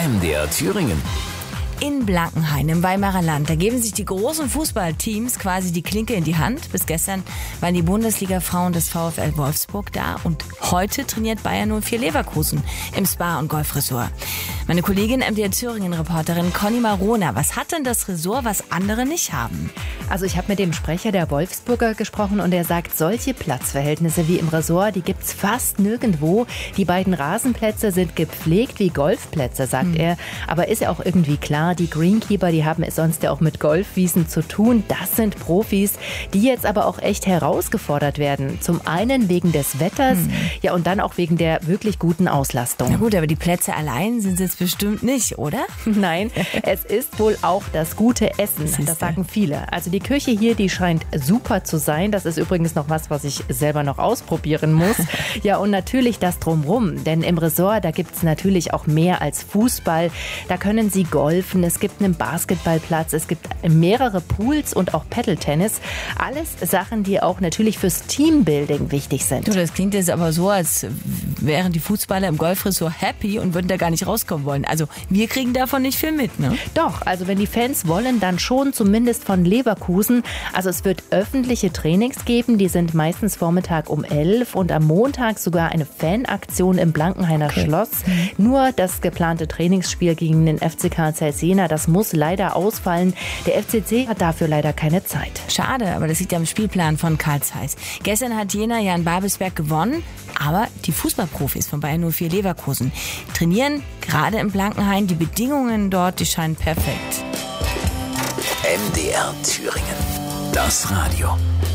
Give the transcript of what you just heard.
MDR Thüringen. In Blankenhain im Weimarer Land, da geben sich die großen Fußballteams quasi die Klinke in die Hand. Bis gestern waren die Bundesliga-Frauen des VfL Wolfsburg da und heute trainiert Bayer 04 Leverkusen im Spa- und Golfresort. Meine Kollegin MDR Thüringen-Reporterin Conny Marona, was hat denn das Resort, was andere nicht haben? Also ich habe mit dem Sprecher der Wolfsburger gesprochen und er sagt, solche Platzverhältnisse wie im Resort, die gibt's fast nirgendwo. Die beiden Rasenplätze sind gepflegt wie Golfplätze, sagt er. Aber ist ja auch irgendwie klar, die Greenkeeper, die haben es sonst ja auch mit Golfwiesen zu tun. Das sind Profis, die jetzt aber auch echt herausgefordert werden. Zum einen wegen des Wetters, ja und dann auch wegen der wirklich guten Auslastung. Na gut, aber die Plätze allein sind es jetzt bestimmt nicht, oder? Nein, es ist wohl auch das gute Essen. Das sagen viele. Also die Küche hier, die scheint super zu sein. Das ist übrigens noch was ich selber noch ausprobieren muss. Ja, und natürlich das Drumrum. Denn im Resort, da gibt es natürlich auch mehr als Fußball. Da können Sie golfen, es gibt einen Basketballplatz, es gibt mehrere Pools und auch Paddle-Tennis. Alles Sachen, die auch natürlich fürs Teambuilding wichtig sind. Du, das klingt jetzt aber so, als wären die Fußballer im Golfresort happy und würden da gar nicht rauskommen wollen. Also wir kriegen davon nicht viel mit, ne? Doch, also wenn die Fans wollen, dann schon, zumindest von Leverkusen. Also es wird öffentliche Trainings geben, die sind meistens Vormittag um 11 und am Montag sogar eine Fanaktion im Blankenhainer Schloss. Nur das geplante Trainingsspiel gegen den FC Karl Zeiss Jena, das muss leider ausfallen. Der FCC hat dafür leider keine Zeit. Schade, aber das liegt ja im Spielplan von Karl Zeiss. Gestern hat Jena ja in Babelsberg gewonnen, aber die Fußballprofis von Bayer 04 Leverkusen trainieren gerade im Blankenhain. Die Bedingungen dort, die scheinen perfekt. MDR Thüringen. Das Radio.